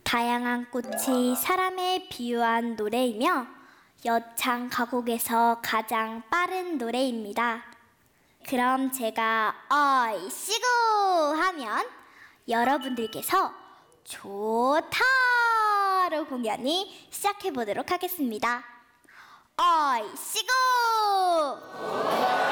다양한 꽃이 사람에 비유한 노래이며 여창 가곡에서 가장 빠른 노래입니다. 그럼 제가 어이씨구 하면 여러분들께서 좋다로 공연이 시작해 보도록 하겠습니다. 어이씨구!